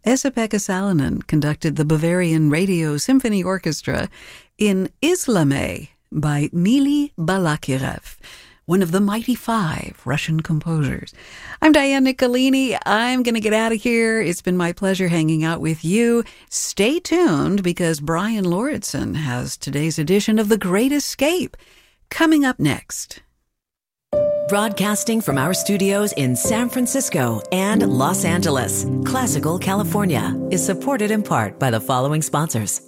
Esa-Pekka Salonen conducted the Bavarian Radio Symphony Orchestra in Islame by Mili Balakirev, one of the mighty five Russian composers. I'm Diane Nicolini. I'm going to get out of here. It's been my pleasure hanging out with you. Stay tuned because Brian Lauritsen has today's edition of The Great Escape coming up next. Broadcasting from our studios in San Francisco and Los Angeles, Classical California is supported in part by the following sponsors.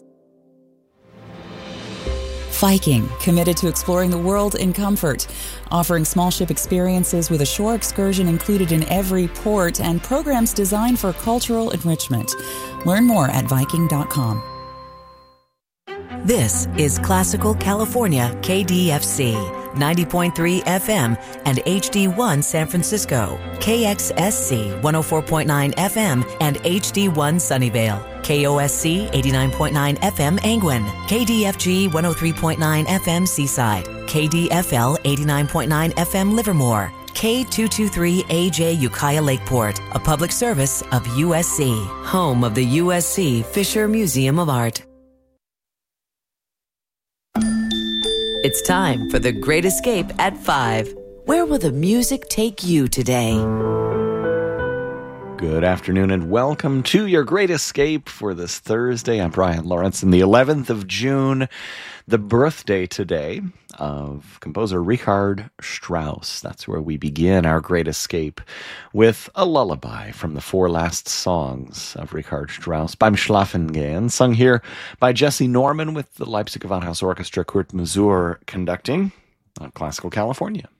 Viking, committed to exploring the world in comfort, offering small ship experiences with a shore excursion included in every port and programs designed for cultural enrichment. Learn more at Viking.com. This is Classical California KDFC. 90.3 FM and HD1 San Francisco, KXSC 104.9 FM and HD1 Sunnyvale, KOSC 89.9 FM Angwin, KDFG 103.9 FM Seaside, KDFL 89.9 FM Livermore, K223AJ Ukiah Lakeport, a public service of USC, home of the USC Fisher Museum of Art. It's time for The Great Escape at 5. Where will the music take you today? Good afternoon and welcome to your Great Escape for this Thursday. I'm Brian Lauritsen, the 11th of June, the birthday today of composer Richard Strauss. That's where we begin our Great Escape with a lullaby from the four last songs of Richard Strauss, Beim Schlafengehen, sung here by Jesse Norman with the Leipzig Gewandhaus Orchestra, Kurt Masur conducting on Classical California.